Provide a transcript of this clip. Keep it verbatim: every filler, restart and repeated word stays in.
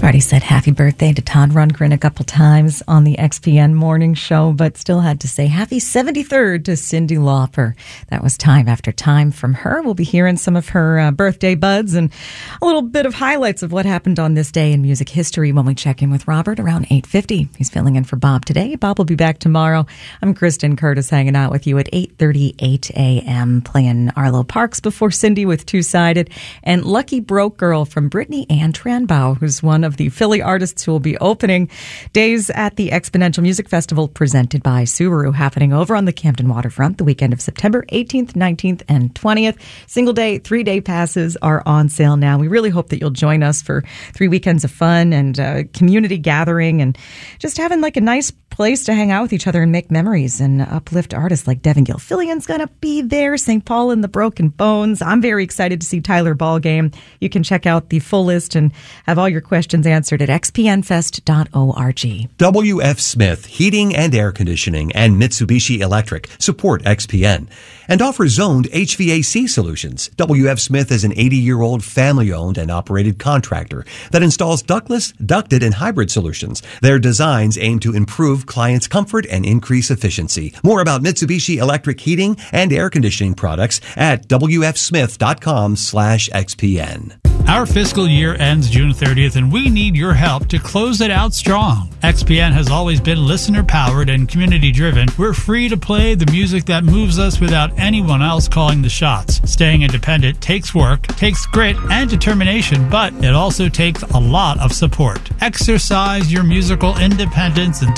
already said happy birthday to Todd Rundgren a couple times on the X P N morning show, but still had to say happy seventy-third to Cyndi Lauper. That was Time After Time from her. We'll be hearing some of her uh, birthday buds and a little bit of highlights of what happened on this day in music history when we check in with Robert around eight fifty. He's filling in for Bob today. Bob will be back tomorrow. I'm Kristen Curtis hanging out with you at eight thirty-eight a.m. playing Arlo Parks before Cindy with Two-Sided and Lucky Broke Girl from Brittany Ann Tranbow, who's one of the Philly artists who will be opening days at the Exponential Music Festival presented by Subaru, happening over on the Camden waterfront the weekend of September eighteenth, nineteenth, and twentieth. Single day, three day passes are on sale now. We really hope that you'll join us for three weekends of fun and uh, community gathering and just having like a nice place to hang out with each other and make memories and uplift artists like Devin Gilfillian's going to be there, Saint Paul and the Broken Bones. I'm very excited to see Tyler Ballgame. You can check out the full list and have all your questions answered at x p n fest dot org. W F. Smith Heating and Air Conditioning and Mitsubishi Electric support X P N and offer zoned H V A C solutions. W F. Smith is an eighty-year-old family-owned and operated contractor that installs ductless, ducted, and hybrid solutions. Their designs aim to improve clients' comfort and increase efficiency. More about Mitsubishi Electric heating and air conditioning products at w f smith dot com slash x p n. Our fiscal year ends June thirtieth, and we need your help to close it out strong. X P N has always been listener-powered and community-driven. We're free to play the music that moves us without anyone else calling the shots. Staying independent takes work, takes grit and determination, but it also takes a lot of support. Exercise your musical independence and